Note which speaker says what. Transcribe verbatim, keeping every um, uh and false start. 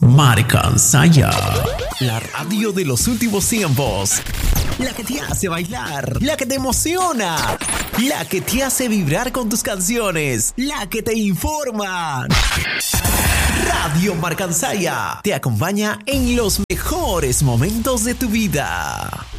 Speaker 1: Marcansaya, la radio de los últimos tiempos. La que te hace bailar, la que te emociona, la que te hace vibrar con tus canciones, la que te informa. Radio Marcansaya te acompaña en los mejores momentos de tu vida.